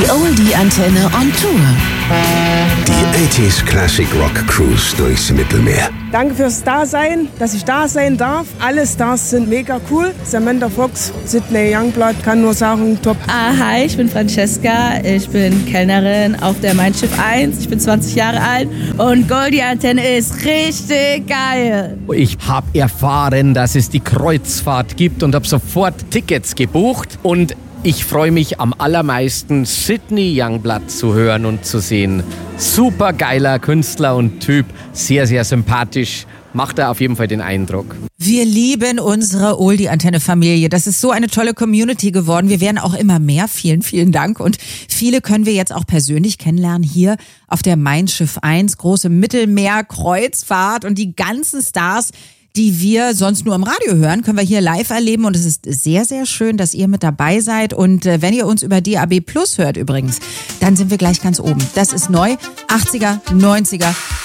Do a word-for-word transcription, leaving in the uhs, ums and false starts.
Die Oldie-Antenne on Tour. Die achtziger Classic Rock Cruise durchs Mittelmeer. Danke fürs Dasein, dass ich da sein darf. Alle Stars sind mega cool. Samantha Fox, Sidney Youngblood, kann nur sagen, top. Ah, hi, ich bin Francesca. Ich bin Kellnerin auf der Mein Schiff eins. Ich bin zwanzig Jahre alt und Goldie-Antenne ist richtig geil. Ich habe erfahren, dass es die Kreuzfahrt gibt und habe sofort Tickets gebucht. Und ich freue mich am allermeisten, Sidney Youngblood zu hören und zu sehen. Super geiler Künstler und Typ, sehr, sehr sympathisch. Macht er auf jeden Fall den Eindruck. Wir lieben unsere Oldie-Antenne-Familie. Das ist so eine tolle Community geworden. Wir werden auch immer mehr. Vielen, vielen Dank. Und viele können wir jetzt auch persönlich kennenlernen hier auf der Mein Schiff eins. Große Mittelmeer-Kreuzfahrt und die ganzen Stars, die wir sonst nur im Radio hören, können wir hier live erleben. Und es ist sehr, sehr schön, dass ihr mit dabei seid. Und äh, wenn ihr uns über D A B Plus hört übrigens, dann sind wir gleich ganz oben. Das ist neu, achtziger, neunziger